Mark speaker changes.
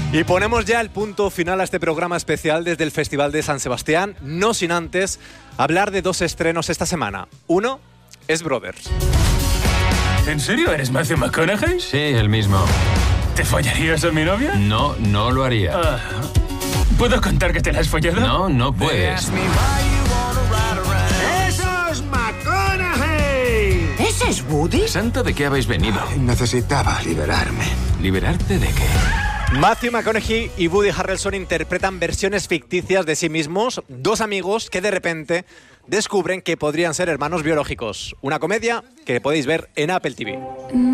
Speaker 1: Y ponemos ya el punto final a este programa especial desde el Festival de San Sebastián, no sin antes hablar de dos estrenos esta semana. Uno es Brothers.
Speaker 2: ¿En serio eres Matthew McConaughey?
Speaker 3: Sí, el mismo.
Speaker 2: ¿Te follarías a mi novia?
Speaker 3: No, no lo haría.
Speaker 2: ¿Puedo contar que te la has follado?
Speaker 3: No, no puedes.
Speaker 4: ¡Eso es McConaughey! ¿Ese es Woody?
Speaker 3: ¿Santo de qué habéis venido?
Speaker 4: Necesitaba liberarme.
Speaker 3: ¿Liberarte de qué?
Speaker 1: Matthew McConaughey y Woody Harrelson interpretan versiones ficticias de sí mismos, dos amigos que de repente descubren que podrían ser hermanos biológicos. Una comedia que podéis ver en Apple TV.